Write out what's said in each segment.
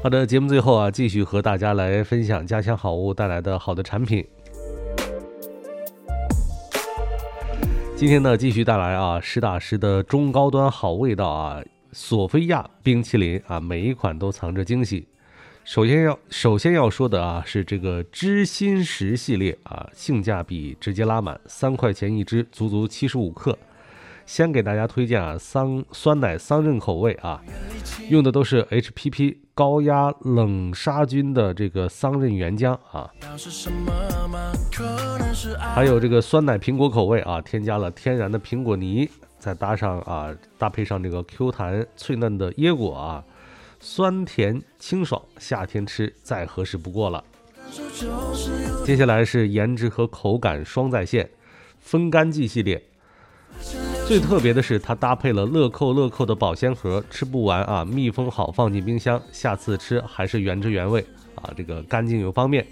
好的，节目最后继续和大家来分享家乡好物带来的好的产品。今天呢，继续带来实打实的中高端好味道索菲亚冰淇淋每一款都藏着惊喜。首先要说的是这个知心食系列性价比直接拉满，3块钱一支，足足75克。先给大家推荐酸奶桑葚口味用的都是 HPP 高压冷杀菌的这个桑葚原浆还有这个酸奶苹果口味添加了天然的苹果泥，再搭配上这个 Q 弹脆嫩的椰果酸甜清爽，夏天吃再合适不过了。接下来是颜值和口感双在线风干剂系列，最特别的是它搭配了乐扣的保鲜盒，吃不完密封好放进冰箱，下次吃还是原汁原味这个干净又方便。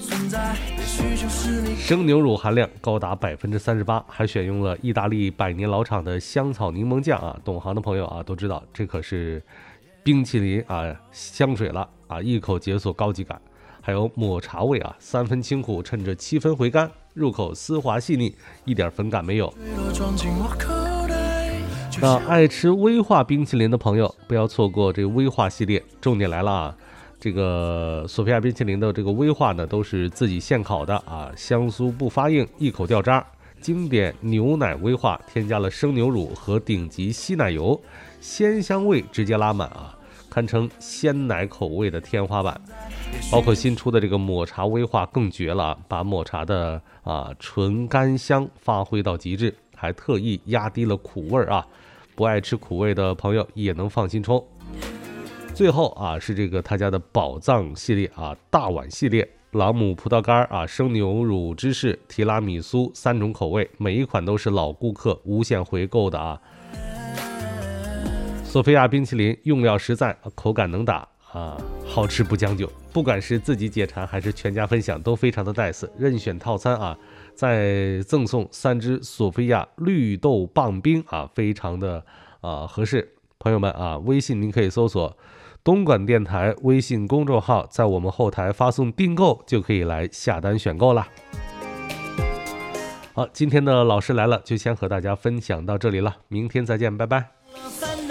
生牛乳含量高达 38%， 还选用了意大利100年老厂的香草柠檬酱懂行的朋友都知道这可是冰淇淋香水了一口解锁高级感。还有抹茶味3分清苦，趁着7分回甘，入口丝滑细腻，一点粉感没有。那爱吃威化冰淇淋的朋友不要错过这个威化系列。重点来了这个索菲亚冰淇淋的这个威化呢，都是自己现烤的香酥不发硬，一口掉渣。经典牛奶威化，添加了生牛乳和顶级稀奶油，鲜香味直接拉满堪称鲜奶口味的天花板。包括新出的这个抹茶威化更绝了把抹茶的纯干香发挥到极致，还特意压低了苦味不爱吃苦味的朋友也能放心冲。最后是这个他家的宝藏系列大碗系列，朗姆葡萄干生牛乳芝士提拉米苏3种口味，每一款都是老顾客无限回购的索菲亚冰淇淋用料实在，口感能打好吃不将就，不管是自己解馋还是全家分享都非常的带刺。任选套餐再赠送3支索菲亚绿豆棒冰非常的合适。朋友们微信您可以搜索东莞电台微信公众号，在我们后台发送订购就可以来下单选购了。好，今天的老师来了就先和大家分享到这里了，明天再见，拜拜。